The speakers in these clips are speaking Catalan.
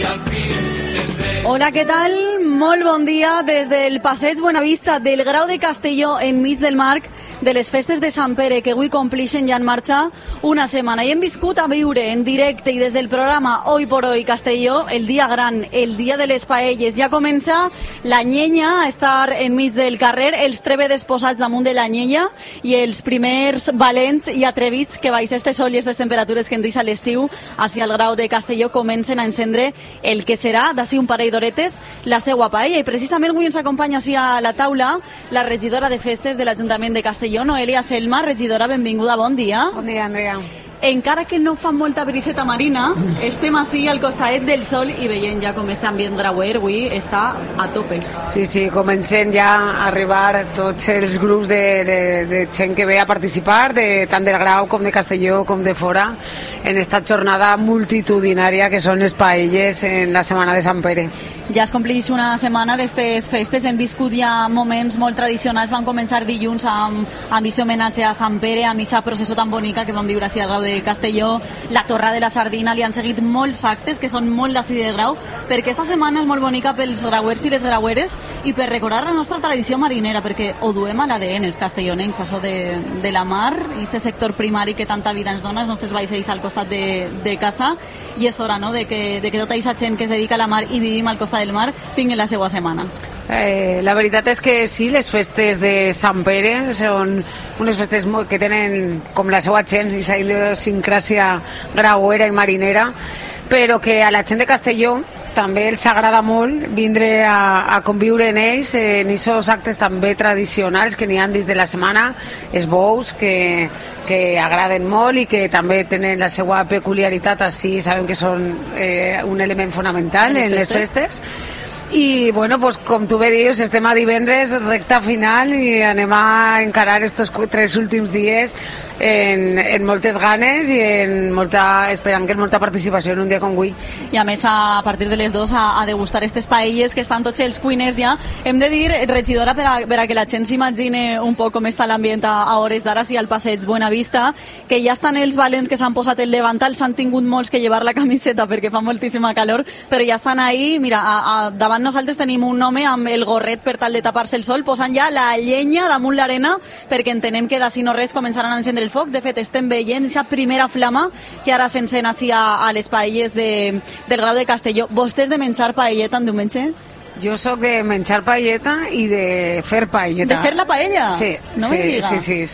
Hola, què tal? Molt bon dia des del Passeig Buenavista del Grau de Castelló enmig del marc de les festes de Sant Pere que avui complixen ja en marxa una setmana i hem viscut a viure en directe i des del programa Hoy por Hoy Castelló el dia gran, el dia de les paelles. Ja comença la llenya a estar enmig del carrer, els trebedes posats damunt de la llenya i els primers valents i atrevits que baix este sol i aquestes temperatures que ens deixa l'estiu així al Grau de Castelló comencen a encendre el que serà d'ací un parell d'horetes la seua paella. I precisament avui ens acompanya així a la taula la regidora de festes de l'Ajuntament de Castelló, Noelia Selma. Regidora, benvinguda, bon dia. Bon dia, Andrea. Encara que no fa molta briseta marina, estem així al costadet del sol i veient ja com este ambient grauer avui està a tope. Sí, comencen ja a arribar tots els grups de gent que ve a participar, tant del Grau com de Castelló com de fora, en esta jornada multitudinària que són les paelles en la Setmana de Sant Pere. Ja es compleix una setmana d'estes festes, hem viscut ja moments molt tradicionals, van començar dilluns amb aquest homenatge a Sant Pere, amb aquesta processó tan bonica que vam viure així al Grau de Castelló, la Torra de la Sardina, li han seguit molts actes que són molt d'ací de Grau, perquè esta setmana és molt bonica pels grauers i les graueres i per recordar la nostra tradició marinera, perquè ho duem a l'ADN, els castellonencs, això de la mar i aquest sector primari que tanta vida ens dona, els nostres vaixells al costat de casa, i és hora, no?, de que tota aquesta gent que es dedica a la mar i vivim al costat del mar tinguin la seva setmana. La veritat és que sí, les festes de Sant Pere són unes festes que tenen com la seva gent i la idiosincràsia grauera i marinera, però que a la gent de Castelló també els agrada molt vindre a conviure en ells, en aquests actes també tradicionals que n'hi ha dins de la setmana, els bous que agraden molt i que també tenen la seva peculiaritat, així sabem que són un element fonamental en les festes. I bueno, pues, com tu bé dius, estem a divendres, recta final, i anem a encarar estos 3 últims dies en moltes ganes i esperant que en molta participació en un dia com avui. I a més, a partir de les 2 a degustar aquestes paelles que estan tots els cuiners ja. Hem de dir, regidora, per a que la gent s'imagine un poc com està l'ambient a hores d'ara, sí, al Passeig Buenavista, que ja estan els valents que s'han posat el davantal, s'han tingut molts que llevar la camiseta perquè fa moltíssima calor, però ja estan ahí, mira, davant nosaltres tenim un home amb el gorret per tal de tapar-se el sol, posant ja la llenya damunt l'arena, perquè entenem que d'ací no res començaran a encendre el foc. De fet, estem veient aquesta primera flama que ara s'encén així a les paelles del Grau de Castelló. Vostè és de menjar paelleta en diumenge? Jo sóc de menjar paelleta i de fer paelleta. De fer la paella? Sí, no sí,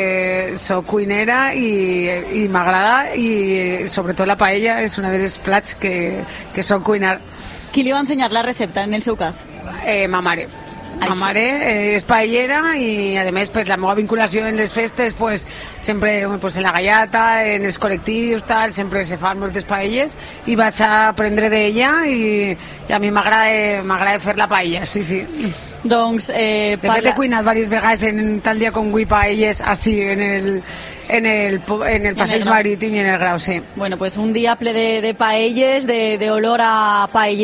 soc cuinera i m'agrada, i sobretot la paella és un dels plats que soc cuinar. Qui li va ensenyar la recepta en el seu cas? Ma mare. Ma mare és paellera i, a més, per la meva vinculació en les festes, pues, sempre pues, en la gallata, en els col·lectius, sempre se fan moltes paelles i vaig a aprendre d'ella i a mi m'agrada fer la paella, sí. Doncs, de fet, he cuinat diverses vegades en tal dia com avui paelles, així, en el passeig marítim i en el Grau, sí. Bueno, pues un dia ple de paelles, de olor a paella.